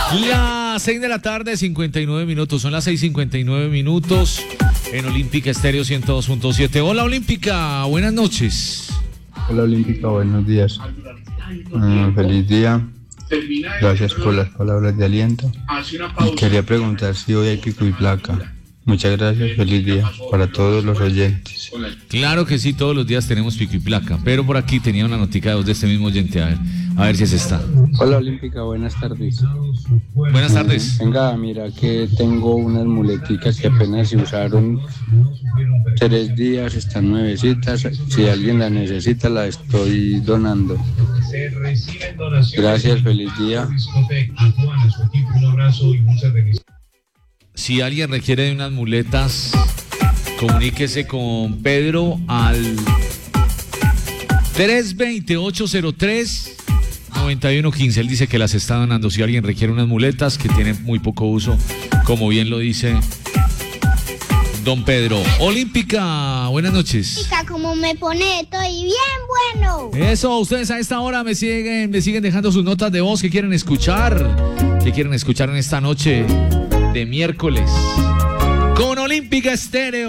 Las 6 de la tarde, 59 minutos. Son las 6:59 minutos en Olímpica Estéreo 102.7. Hola, Olímpica, buenas noches. Hola, Olímpica, buenos días. Feliz día. Gracias por las palabras de aliento. Y quería preguntar si hoy hay pico y placa. Muchas gracias, feliz día para todos los oyentes. Claro que sí, todos los días tenemos pico y placa, pero por aquí tenía una notica de este mismo oyente, a ver si es esta. Hola, Olímpica, buenas tardes. Buenas tardes. Venga, mira que tengo unas muleticas que apenas se usaron 3 días, están nuevecitas. Si alguien las necesita, las estoy donando. Gracias, feliz día. Si alguien requiere de unas muletas, comuníquese con Pedro al 320-803-9115. Él dice que las está donando. Si alguien requiere unas muletas que tienen muy poco uso, como bien lo dice don Pedro. Olímpica, buenas noches. Olímpica, como me pone, estoy bien bueno. Eso, ustedes a esta hora me siguen dejando sus notas de voz que quieren escuchar en esta noche de miércoles con Olímpica Estéreo.